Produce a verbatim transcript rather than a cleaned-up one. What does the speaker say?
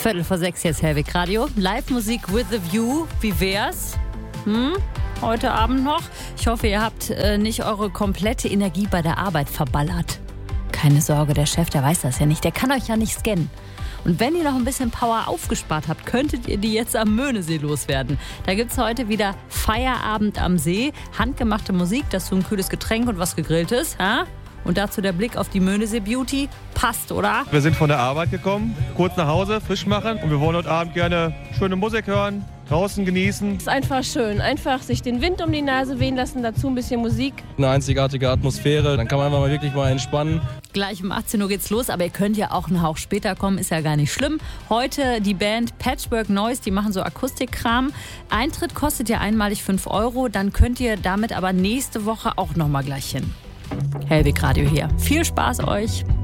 Viertel vor sechs jetzt Hellwig Radio. Live-Musik with the View. Wie wär's? Hm? Heute Abend noch. Ich hoffe, ihr habt äh, nicht eure komplette Energie bei der Arbeit verballert. Keine Sorge, der Chef, der weiß das ja nicht. Der kann euch ja nicht scannen. Und wenn ihr noch ein bisschen Power aufgespart habt, könntet ihr die jetzt am Möhnesee loswerden. Da gibt's heute wieder Feierabend am See. Handgemachte Musik, dazu ein kühles Getränk und was Gegrilltes. Ha? Und dazu der Blick auf die Möhnesee Beauty. Passt, oder? Wir sind von der Arbeit gekommen, kurz nach Hause, frisch machen. Und wir wollen heute Abend gerne schöne Musik hören, draußen genießen. Es ist einfach schön. Einfach sich den Wind um die Nase wehen lassen, dazu ein bisschen Musik. Eine einzigartige Atmosphäre, dann kann man einfach mal wirklich mal entspannen. Gleich um achtzehn Uhr geht's los, aber ihr könnt ja auch einen Hauch später kommen, ist ja gar nicht schlimm. Heute die Band Patchwork Noise, die machen so Akustikkram. Eintritt kostet ja einmalig fünf Euro, dann könnt ihr damit aber nächste Woche auch noch mal gleich hin. Hellwig Radio hier. Viel Spaß euch!